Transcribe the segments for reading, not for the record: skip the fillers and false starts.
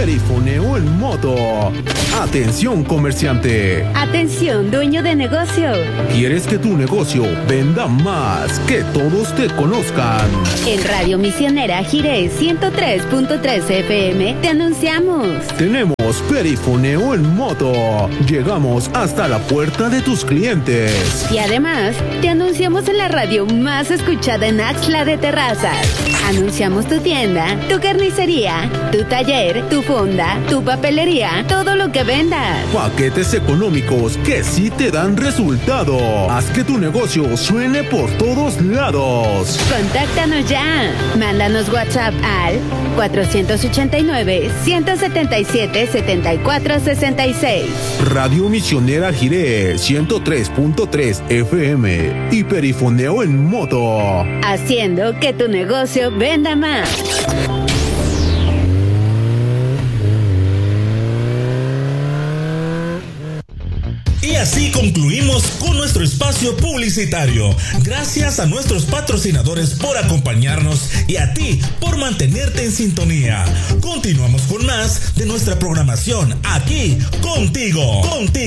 perifoneo en moto. Atención, comerciante. Atención, dueño de negocio. ¿Quieres que tu negocio venda más, que todos te conozcan? En Radio Misionera Jiré 103.3 FM te anunciamos. Tenemos perifoneo en moto. Llegamos hasta la puerta de tus clientes. Y además, te anunciamos en la radio más escuchada en Axtla de Terrazas. Anunciamos tu tienda, tu carnicería, tu taller, tu fonda, tu papelería, todo lo que vendas. Paquetes económicos que sí te dan resultado. Haz que tu negocio suene por todos lados. Contáctanos ya. Mándanos WhatsApp al 489-177-7466. Radio Misionera Jiré 103.3 FM y perifoneo en moto. Haciendo que tu negocio venda más. Y así concluimos con nuestro espacio publicitario. Gracias a nuestros patrocinadores por acompañarnos y a ti por mantenerte en sintonía. Continuamos con más de nuestra programación aquí contigo.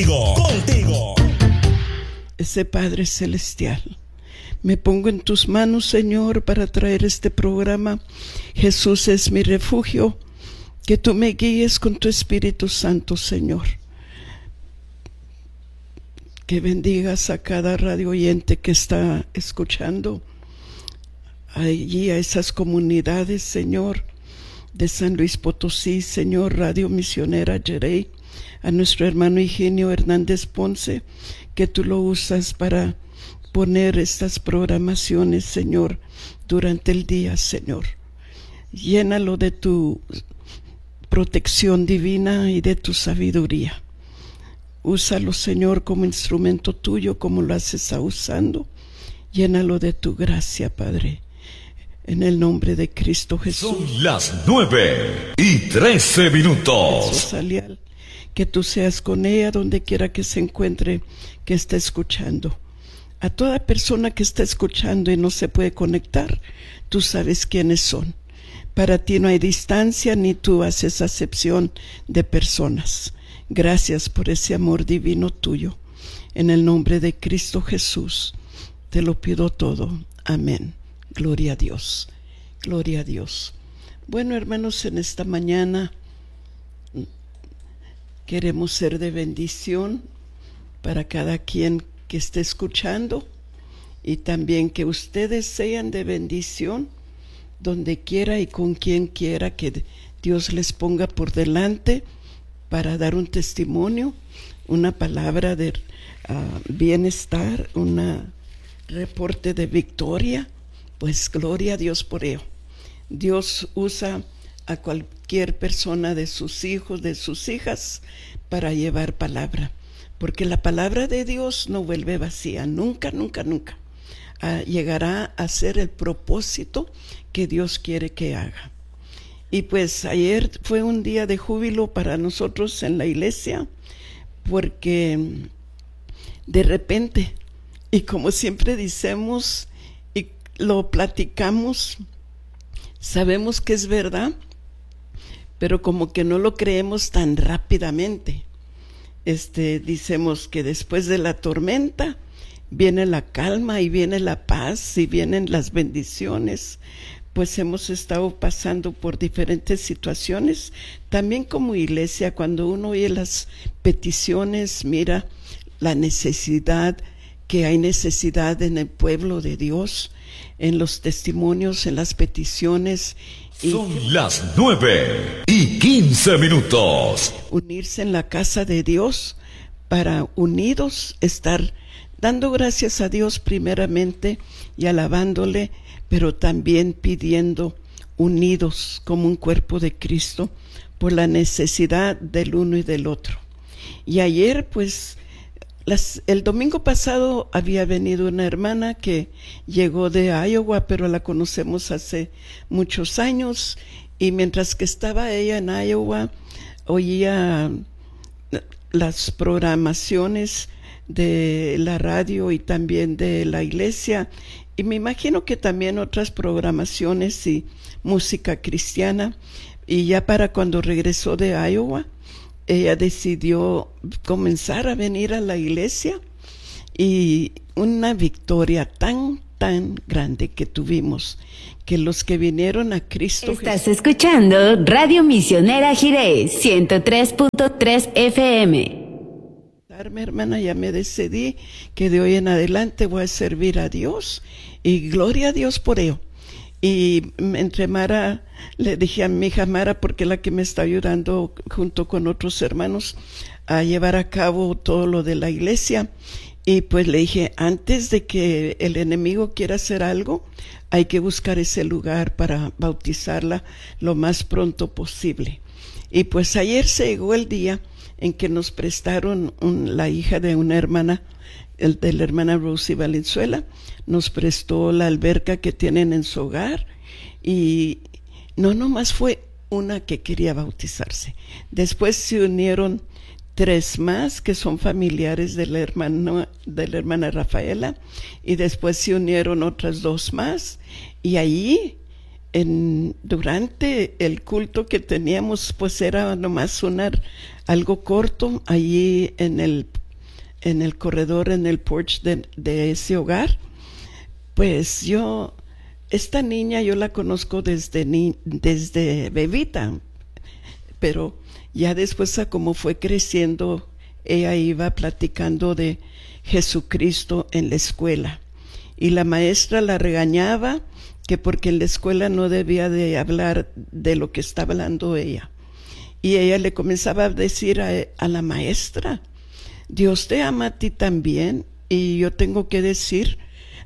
Ese Padre Celestial, me pongo en tus manos, Señor, para traer este programa. Jesús es mi refugio. Que tú me guíes con tu Espíritu Santo, Señor. Que bendigas a cada radio oyente que está escuchando allí, a esas comunidades, Señor, de San Luis Potosí, Señor, Radio Misionera Jiré, a nuestro hermano Higinio Hernández Ponce, que tú lo usas para poner estas programaciones, Señor, durante el día, Señor. Llénalo de tu protección divina y de tu sabiduría. Úsalo, Señor, como instrumento tuyo, como lo haces usando. Llénalo de tu gracia, Padre. En el nombre de Cristo Jesús. Son las 9:13. Alial, que tú seas con ella donde quiera que se encuentre, que esté escuchando. A toda persona que está escuchando y no se puede conectar, tú sabes quiénes son. Para ti no hay distancia, ni tú haces acepción de personas. Gracias por ese amor divino tuyo. En el nombre de Cristo Jesús, te lo pido todo. Amén. Gloria a Dios. Gloria a Dios. Bueno, hermanos, en esta mañana queremos ser de bendición para cada quien que esté escuchando, y también que ustedes sean de bendición donde quiera y con quien quiera que Dios les ponga por delante para dar un testimonio, una palabra de bienestar, un reporte de victoria. Pues gloria a Dios por ello. Dios usa a cualquier persona, de sus hijos, de sus hijas, para llevar palabra, porque la palabra de Dios no vuelve vacía, nunca, nunca, nunca. Llegará a ser el propósito que Dios quiere que haga. Y pues ayer fue un día de júbilo para nosotros en la iglesia, porque de repente, y como siempre decimos y lo platicamos, sabemos que es verdad, pero como que no lo creemos tan rápidamente. Decimos que después de la tormenta viene la calma y viene la paz y vienen las bendiciones. Pues hemos estado pasando por diferentes situaciones, también como iglesia. Cuando uno oye las peticiones, mira la necesidad, que hay necesidad en el pueblo de Dios, en los testimonios, en las peticiones. Son las 9:15. Unirse en la casa de Dios para unidos estar dando gracias a Dios primeramente y alabándole, pero también pidiendo, unidos como un cuerpo de Cristo, por la necesidad del uno y del otro. Y ayer, pues, el domingo pasado había venido una hermana que llegó de Iowa, pero la conocemos hace muchos años, y mientras que estaba ella en Iowa, oía las programaciones de la radio y también de la iglesia, y me imagino que también otras programaciones y música cristiana. Y ya para cuando regresó de Iowa, ella decidió comenzar a venir a la iglesia, y una victoria tan grande que tuvimos, que los que vinieron a Cristo Estás escuchando Radio Misionera Jiré 103.3 FM. Mi hermana, ya me decidí que de hoy en adelante voy a servir a Dios, y gloria a Dios por ello. Y entre Mara, le dije a mi hija Mara, porque es la que me está ayudando junto con otros hermanos a llevar a cabo todo lo de la iglesia, y pues le dije, antes de que el enemigo quiera hacer algo, hay que buscar ese lugar para bautizarla lo más pronto posible. Y pues ayer se llegó el día en que nos prestaron la hija de una hermana, de la hermana Rosie Valenzuela, nos prestó la alberca que tienen en su hogar, y no nomás fue una que quería bautizarse. Después se unieron 3 más que son familiares de la hermana Rafaela, y después se unieron otras 2 más, y allí durante el culto que teníamos, pues era nomás sonar algo corto allí en el corredor, en el porch de ese hogar. Pues esta niña yo la conozco desde bebita, pero ya después, a como fue creciendo, ella iba platicando de Jesucristo en la escuela, y la maestra la regañaba que porque en la escuela no debía de hablar de lo que estaba hablando ella. Y ella le comenzaba a decir a la maestra, Dios te ama a ti también, y yo tengo que decir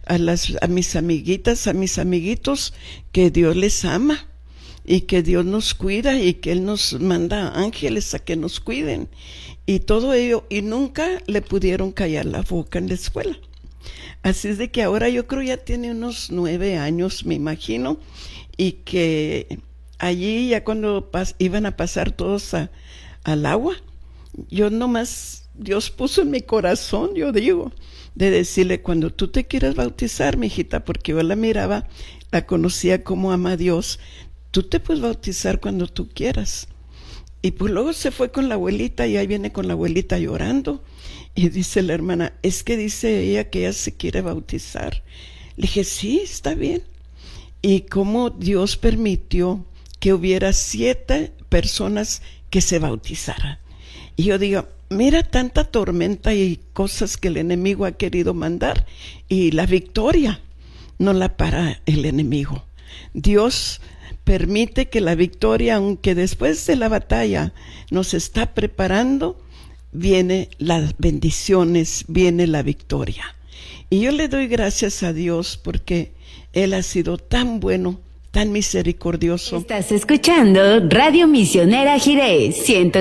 a mis amiguitas, a mis amiguitos, que Dios les ama, y que Dios nos cuida, y que Él nos manda ángeles a que nos cuiden, y todo ello, y nunca le pudieron callar la boca en la escuela. Así es de que ahora yo creo ya tiene unos 9 años, me imagino, y que allí ya cuando iban a pasar todos al agua, yo nomás, Dios puso en mi corazón, yo digo, de decirle, cuando tú te quieras bautizar, mijita, porque yo la miraba, la conocía como ama a Dios, tú te puedes bautizar cuando tú quieras. Y pues luego se fue con la abuelita, y ahí viene con la abuelita llorando, y dice la hermana, es que dice ella que ella se quiere bautizar. Le dije, sí, está bien. Y cómo Dios permitió que hubiera 7 personas que se bautizaran. Y yo digo, mira tanta tormenta y cosas que el enemigo ha querido mandar, y la victoria no la para el enemigo. Dios permite que la victoria, aunque después de la batalla nos está preparando, viene las bendiciones, viene la victoria. Y yo le doy gracias a Dios porque Él ha sido tan bueno, tan misericordioso. Estás escuchando Radio Misionera Jiré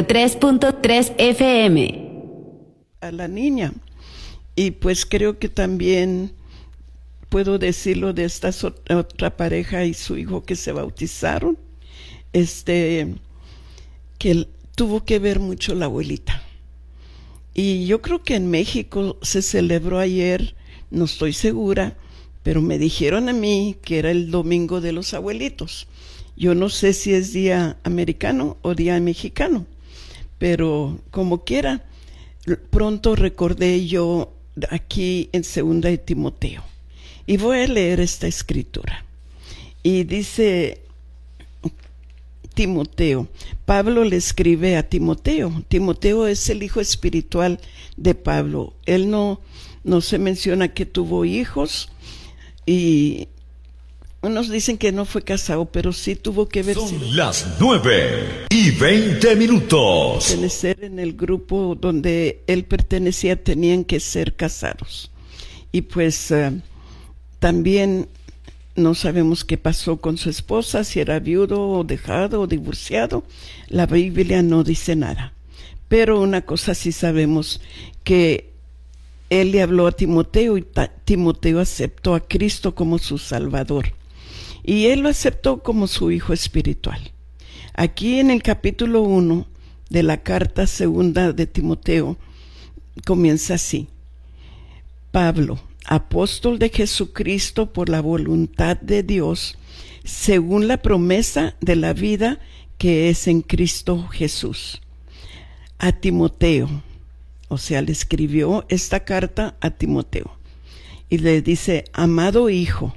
103.3 FM. A la niña. Y pues creo que también puedo decirlo de esta otra pareja y su hijo que se bautizaron, que tuvo que ver mucho la abuelita. Y yo creo que en México se celebró ayer, no estoy segura, pero me dijeron a mí que era el domingo de los abuelitos. Yo no sé si es día americano o día mexicano, pero como quiera, pronto recordé yo aquí en 2 de Timoteo. Y voy a leer esta escritura. Y dice Timoteo, Pablo le escribe a Timoteo. Timoteo es el hijo espiritual de Pablo. Él no se menciona que tuvo hijos, y unos dicen que no fue casado, pero sí tuvo que ver. Son las 9:20. Pertenecer en el grupo donde él pertenecía, tenían que ser casados. Y pues también no sabemos qué pasó con su esposa, si era viudo o dejado o divorciado. La Biblia no dice nada. Pero una cosa sí sabemos, que él le habló a Timoteo, y Timoteo aceptó a Cristo como su Salvador. Y él lo aceptó como su hijo espiritual. Aquí en el capítulo 1 de la carta 2 de Timoteo comienza así. Pablo, apóstol de Jesucristo por la voluntad de Dios, según la promesa de la vida que es en Cristo Jesús. A Timoteo, o sea, le escribió esta carta a Timoteo y le dice: amado hijo,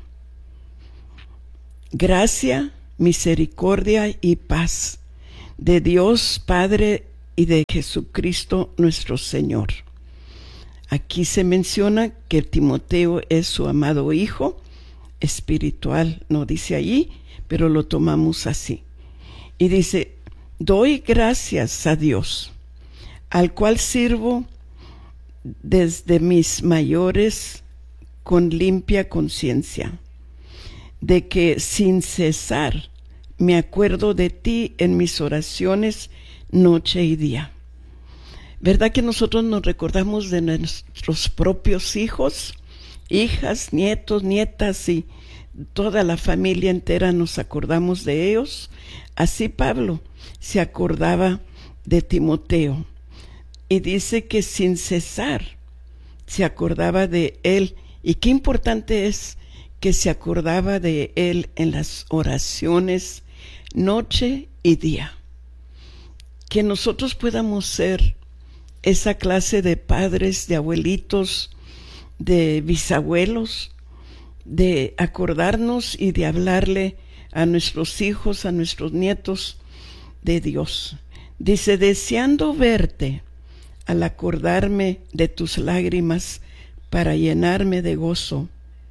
gracia, misericordia y paz de Dios Padre y de Jesucristo nuestro Señor. Aquí se menciona que Timoteo es su amado hijo espiritual, no dice allí, pero lo tomamos así. Y dice: doy gracias a Dios, al cual sirvo desde mis mayores con limpia conciencia, de que sin cesar me acuerdo de ti en mis oraciones noche y día. ¿Verdad que nosotros nos recordamos de nuestros propios hijos, hijas, nietos, nietas y toda la familia entera nos acordamos de ellos? Así Pablo se acordaba de Timoteo y dice que sin cesar se acordaba de él. Y qué importante es que se acordaba de él en las oraciones noche y día. Que nosotros podamos ser esa clase de padres, de abuelitos, de bisabuelos, de acordarnos y de hablarle a nuestros hijos, a nuestros nietos de Dios. Dice: deseando verte al acordarme de tus lágrimas para llenarme de gozo,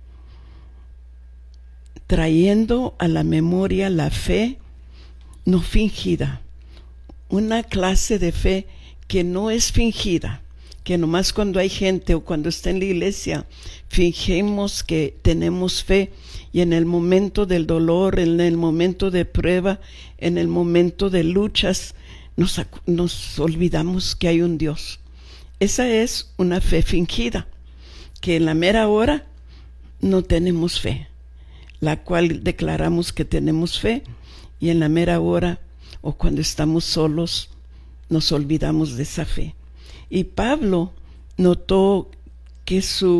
trayendo a la memoria la fe no fingida, una clase de fe que no es fingida, que nomás cuando hay gente o cuando está en la iglesia fingimos que tenemos fe y en el momento del dolor, en el momento de prueba, en el momento de luchas, nos olvidamos que hay un Dios. Esa es una fe fingida, que en la mera hora no tenemos fe, la cual declaramos que tenemos fe y en la mera hora o cuando estamos solos nos olvidamos de esa fe. Y Pablo notó que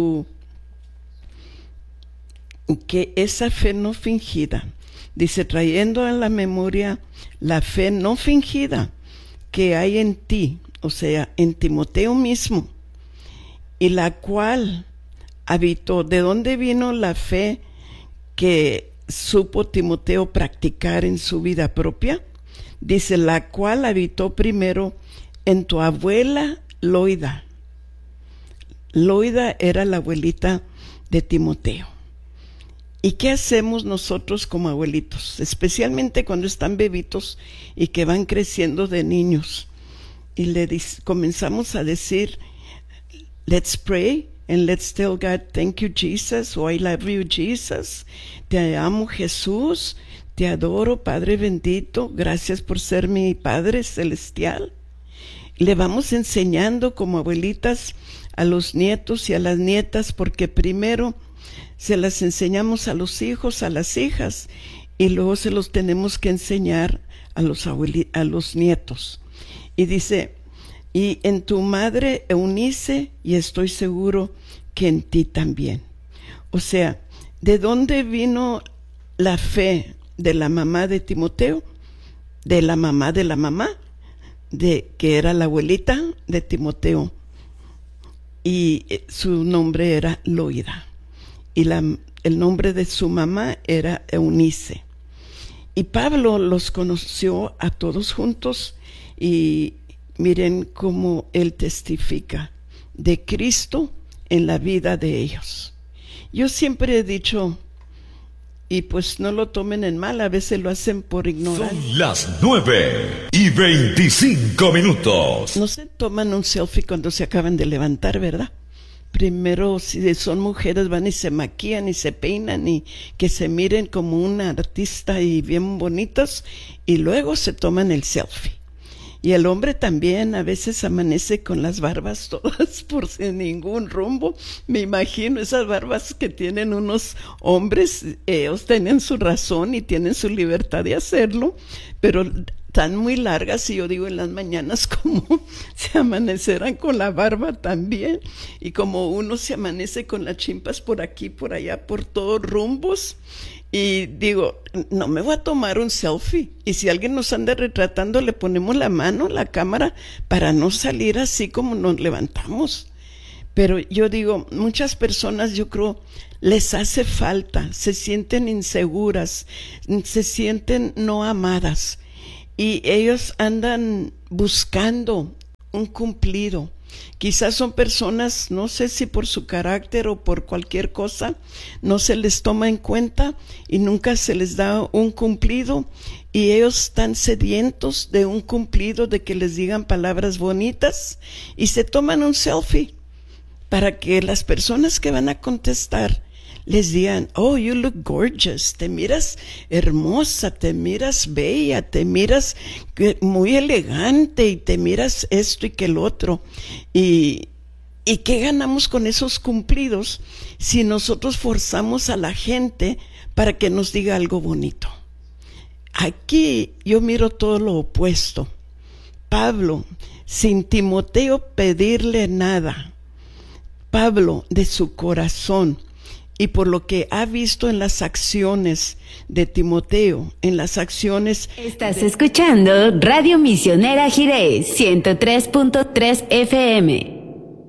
esa fe no fingida, dice, trayendo a la memoria la fe no fingida que hay en ti, o sea, en Timoteo mismo, y la cual habitó. ¿De dónde vino la fe que supo Timoteo practicar en su vida propia? Dice: la cual habitó primero en tu abuela Loida. Loida era la abuelita de Timoteo. ¿Y qué hacemos nosotros como abuelitos? Especialmente cuando están bebitos y que van creciendo de niños. Y comenzamos a decir: let's pray and let's tell God, thank you Jesus, or I love you Jesus. Te amo Jesús, te adoro Padre bendito, gracias por ser mi Padre celestial. Le vamos enseñando como abuelitas a los nietos y a las nietas, porque primero se las enseñamos a los hijos, a las hijas, y luego se los tenemos que enseñar a los nietos. Y dice: y en tu madre Eunice, y estoy seguro que en ti también. O sea, ¿de dónde vino la fe de la mamá de Timoteo? De la mamá, que era la abuelita de Timoteo, y su nombre era Loida, y el nombre de su mamá era Eunice. Y Pablo los conoció a todos juntos, y miren cómo él testifica de Cristo en la vida de ellos. Yo siempre he dicho, y pues no lo tomen en mal, a veces lo hacen por ignorancia. Son las 9:25. No se toman un selfie cuando se acaban de levantar, ¿verdad? Primero, si son mujeres, van y se maquillan y se peinan y que se miren como una artista y bien bonitos, y luego se toman el selfie. Y el hombre también a veces amanece con las barbas todas por sin ningún rumbo. Me imagino esas barbas que tienen unos hombres, ellos tienen su razón y tienen su libertad de hacerlo, pero tan muy largas, y yo digo en las mañanas como se amanecerán con la barba también, y como uno se amanece con las chimpas por aquí, por allá, por todos rumbos, y digo, no me voy a tomar un selfie, y si alguien nos anda retratando le ponemos la mano en la cámara para no salir así como nos levantamos. Pero yo digo, muchas personas, yo creo, les hace falta, se sienten inseguras, se sienten no amadas, y ellos andan buscando un cumplido. Quizás son personas, no sé si por su carácter o por cualquier cosa, no se les toma en cuenta y nunca se les da un cumplido, y ellos están sedientos de un cumplido, de que les digan palabras bonitas, y se toman un selfie para que las personas que van a contestar les digan, oh, you look gorgeous, te miras hermosa, te miras bella, te miras muy elegante, y te miras esto y que el otro. ¿Y qué ganamos con esos cumplidos si nosotros forzamos a la gente para que nos diga algo bonito? Aquí yo miro todo lo opuesto. Pablo, sin Timoteo pedirle nada, Pablo, de su corazón, y por lo que ha visto en las acciones de Timoteo, en las acciones... Estás escuchando Radio Misionera Jiré, 103.3 FM.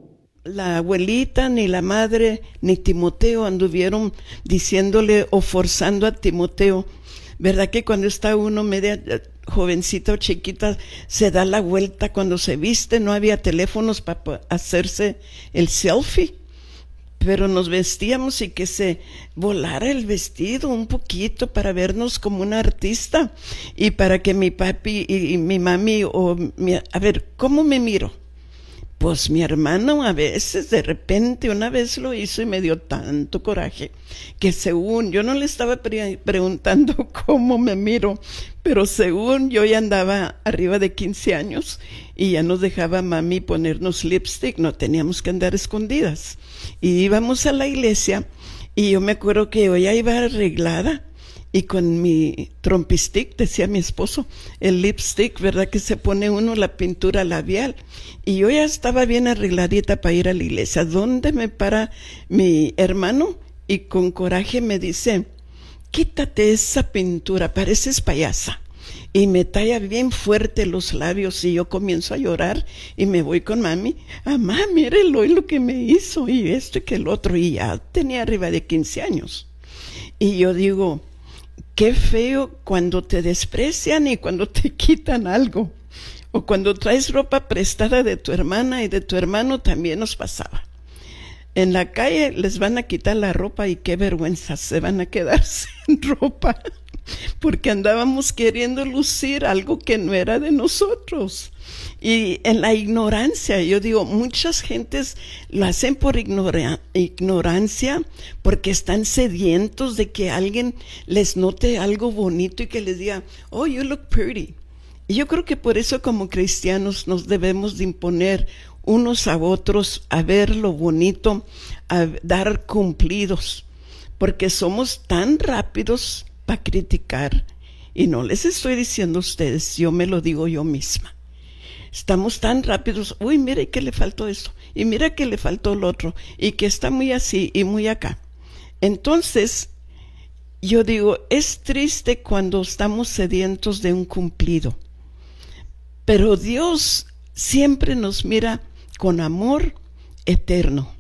La abuelita, ni la madre, ni Timoteo anduvieron diciéndole o forzando a Timoteo. ¿Verdad que cuando está uno media jovencita o chiquita, se da la vuelta cuando se viste? No había teléfonos para hacerse el selfie, pero nos vestíamos y que se volara el vestido un poquito para vernos como una artista, y para que mi papi y mi mami, a ver, ¿cómo me miro? Pues mi hermano a veces, de repente, una vez lo hizo y me dio tanto coraje, que según, yo no le estaba preguntando cómo me miro, pero según yo ya andaba arriba de 15 años y ya nos dejaba mami ponernos lipstick, no teníamos que andar escondidas. Y íbamos a la iglesia, y yo me acuerdo que yo ya iba arreglada, y con mi trompistick, decía mi esposo, el lipstick, ¿verdad? Que se pone uno la pintura labial. Y yo ya estaba bien arregladita para ir a la iglesia. ¿Dónde me para mi hermano? Y con coraje me dice, quítate esa pintura, pareces payasa. Y me talla bien fuerte los labios, y yo comienzo a llorar, y me voy con mami. Mamá, mírelo, lo que me hizo, y esto y que el otro. Y ya tenía arriba de 15 años. Y yo digo, qué feo cuando te desprecian y cuando te quitan algo, o cuando traes ropa prestada de tu hermana y de tu hermano. También nos pasaba. En la calle les van a quitar la ropa, y qué vergüenza, se van a quedar sin ropa, porque andábamos queriendo lucir algo que no era de nosotros. Y en la ignorancia, yo digo, muchas gentes lo hacen por ignorancia, porque están sedientos de que alguien les note algo bonito y que les diga, oh, you look pretty. Y yo creo que por eso, como cristianos, nos debemos de imponer unos a otros a ver lo bonito, a dar cumplidos, porque somos tan rápidos para criticar. Y no les estoy diciendo a ustedes, yo me lo digo yo misma. Estamos tan rápidos, uy, mira que le faltó esto, y mira que le faltó lo otro, y que está muy así y muy acá. Entonces, yo digo, es triste cuando estamos sedientos de un cumplido, pero Dios siempre nos mira con amor eterno.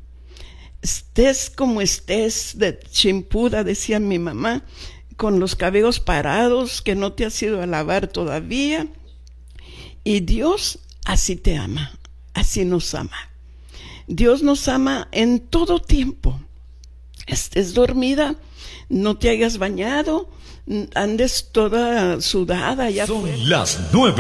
Estés como estés, de chimpuda, decía mi mamá, con los cabellos parados, que no te has ido a lavar todavía, y Dios así te ama, así nos ama. Dios nos ama en todo tiempo. Estés dormida, no te hayas bañado, andes toda sudada ya Son afuera, las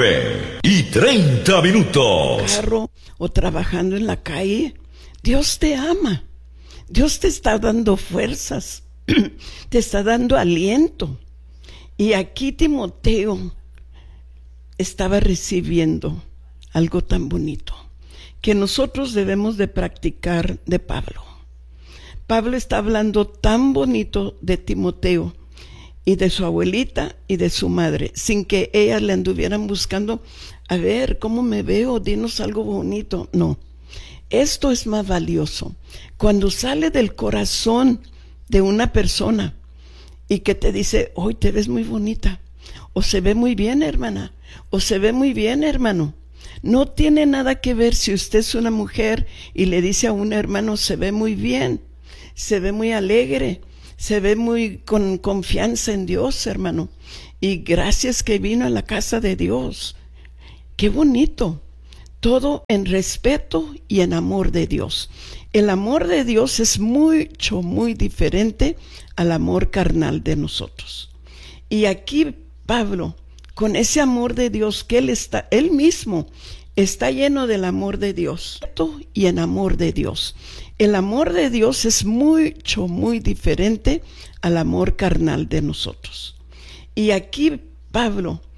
9:30. carro o trabajando en la calle. Dios te ama. Dios te está dando fuerzas, te está dando aliento. Y aquí Timoteo estaba recibiendo algo tan bonito que nosotros debemos de practicar de Pablo. Pablo está hablando tan bonito de Timoteo, y de su abuelita y de su madre, sin que ellas le anduvieran buscando, a ver, ¿cómo me veo? Dinos algo bonito. No, esto es más valioso. Cuando sale del corazón de una persona y que te dice, hoy te ves muy bonita, o se ve muy bien, hermana, o se ve muy bien, hermano. No tiene nada que ver si usted es una mujer y le dice a un hermano, se ve muy bien, se ve muy alegre, se ve muy con confianza en Dios, hermano. Y gracias que vino a la casa de Dios. ¡Qué bonito! Todo en respeto y en amor de Dios. El amor de Dios es mucho, muy diferente al amor carnal de nosotros. Y aquí Pablo, con ese amor de Dios que él mismo está lleno del amor de Dios y en amor de Dios. El amor de Dios es mucho, muy diferente al amor carnal de nosotros. Y aquí Pablo,